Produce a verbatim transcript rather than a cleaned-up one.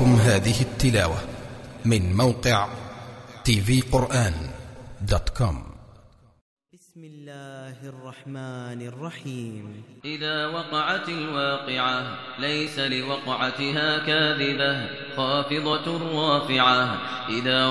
لكم هذه التلاوة من موقع تي في قرآن دوت كوم. بسم الله الرحمن الرحيم. إذا وقعت الواقعة ليس لوقعتها كاذبة خافضة رافعة. إذا